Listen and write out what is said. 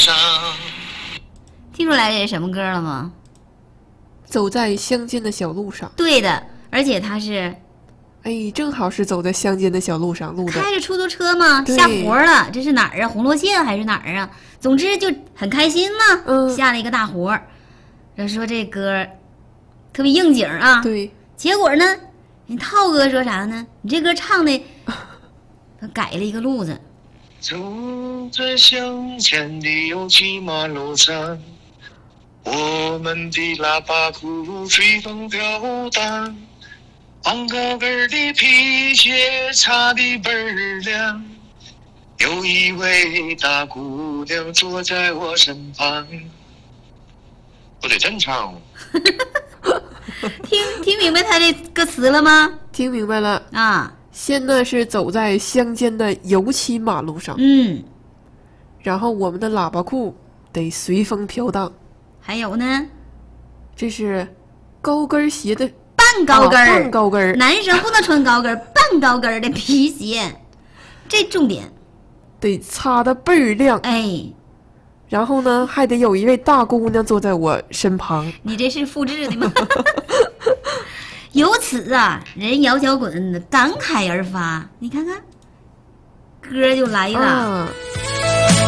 上。 听出来这是什么歌了吗？ 走在乡间的小路上。 对的，而且他是哎，正好是走在乡间的小路上录的。 开着出租车嘛， 对下活了。这是哪儿啊？红洛县还是哪儿啊？总之就很开心嘛，下了一个大活儿。人说这歌特别应景啊。 对。 结果呢，你涛哥说啥呢？你这歌唱的，他改了一个路子。 走在乡间的油漆马路上，我们的喇叭裤随风飘荡，绑高跟的皮鞋擦得倍儿亮，有一位大姑娘坐在我身旁。不得真唱吗？ 听明白他的歌词了吗？ 听明白了啊。 现在是走在乡间的油漆马路上，然后我们的喇叭裤得随风飘荡。 还有呢， 这是高跟鞋的半高跟半高跟， 男生不能穿高跟，半高跟的皮鞋，这重点得擦得倍儿亮。 哎， 然后呢，还得有一位大姑娘坐在我身旁。 你这是复制的吗？由此啊，人摇脚滚感慨而发，你看看，歌就来了。